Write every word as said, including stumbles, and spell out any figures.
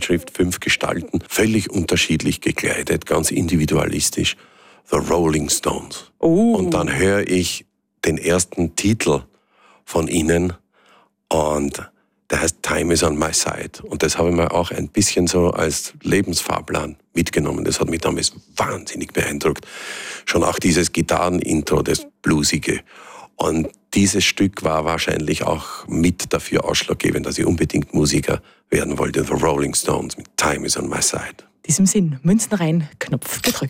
trifft fünf Gestalten, völlig unterschiedlich gekleidet, ganz individualistisch. The Rolling Stones. Oh. Und dann höre ich den ersten Titel von ihnen und der heißt Time is on my side. Und das habe ich mir auch ein bisschen so als Lebensfahrplan mitgenommen. Das hat mich damals wahnsinnig beeindruckt. Schon auch dieses Gitarrenintro, das Bluesige. Und dieses Stück war wahrscheinlich auch mit dafür ausschlaggebend, dass ich unbedingt Musiker werden wollte. The Rolling Stones mit Time is on my side. In diesem Sinn, Münzen rein, Knopf gedrückt.